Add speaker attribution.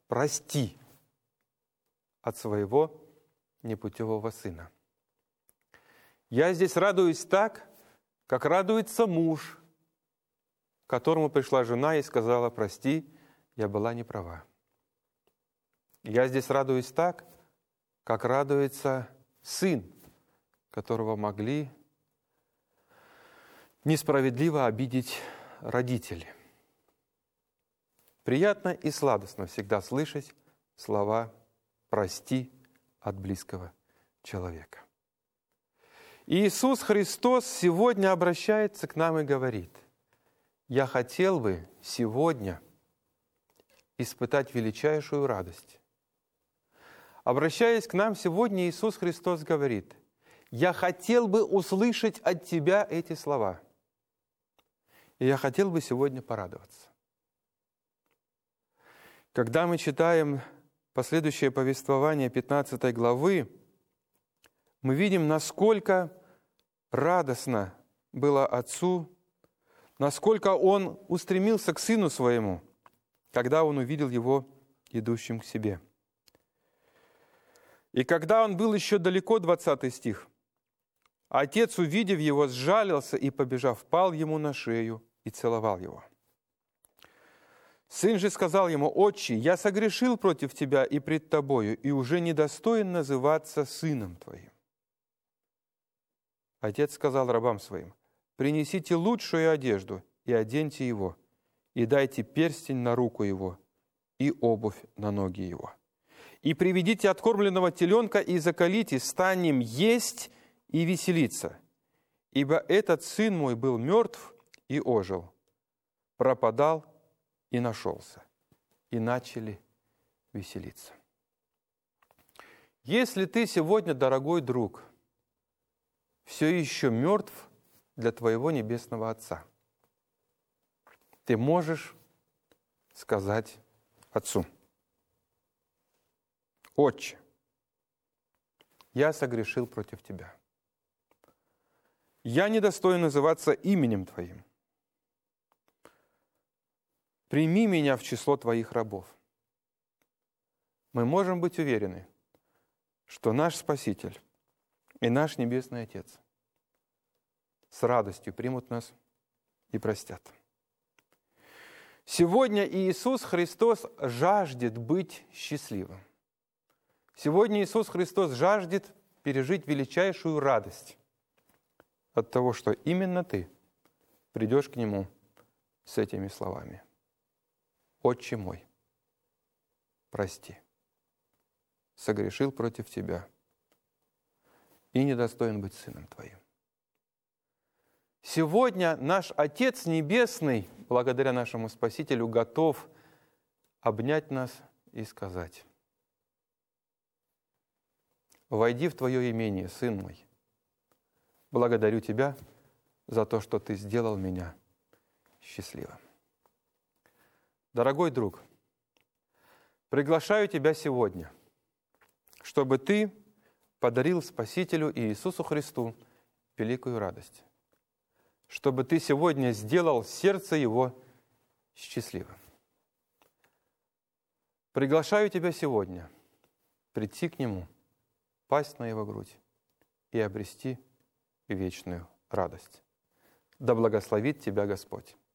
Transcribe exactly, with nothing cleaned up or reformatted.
Speaker 1: прости от своего непутевого сына. Я здесь радуюсь так, как радуется муж, к которому пришла жена и сказала: прости, я была не права. Я здесь радуюсь так, как радуется сын, которого могли несправедливо обидеть родители. Приятно и сладостно всегда слышать слова «прости» от близкого человека. И Иисус Христос сегодня обращается к нам и говорит: «Я хотел бы сегодня испытать величайшую радость». Обращаясь к нам сегодня, Иисус Христос говорит: «Я хотел бы услышать от тебя эти слова, и я хотел бы сегодня порадоваться». Когда мы читаем последующее повествование пятнадцатой главы, мы видим, насколько радостно было отцу, насколько он устремился к сыну своему, когда он увидел его идущим к себе. И когда он был еще далеко, двадцатый стих, отец, увидев его, сжалился и, побежав, пал ему на шею и целовал его. Сын же сказал ему: «Отче, я согрешил против тебя и пред тобою, и уже недостоин называться сыном твоим». Отец сказал рабам своим: «Принесите лучшую одежду и оденьте его, и дайте перстень на руку его и обувь на ноги его. И приведите откормленного теленка и заколите, станем есть и веселиться. Ибо этот сын мой был мертв и ожил, пропадал и нашелся». И начали веселиться. Если ты сегодня, дорогой друг, все еще мертв для твоего небесного Отца, ты можешь сказать Отцу: «Отче, я согрешил против тебя. Я недостоин называться именем Твоим. Прими меня в число Твоих рабов». Мы можем быть уверены, что наш Спаситель и наш Небесный Отец с радостью примут нас и простят. Сегодня Иисус Христос жаждет быть счастливым. Сегодня Иисус Христос жаждет пережить величайшую радость от того, что именно ты придешь к Нему с этими словами: «Отче мой, прости, согрешил против тебя и недостоин быть сыном твоим». Сегодня наш Отец Небесный, благодаря нашему Спасителю, готов обнять нас и сказать: «Войди в твое имение, сын мой. Благодарю тебя за то, что ты сделал меня счастливым». Дорогой друг, приглашаю тебя сегодня, чтобы ты подарил Спасителю и Иисусу Христу великую радость, чтобы ты сегодня сделал сердце его счастливым. Приглашаю тебя сегодня прийти к Нему, пасть на Его грудь и обрести вечную радость. Да благословит тебя Господь.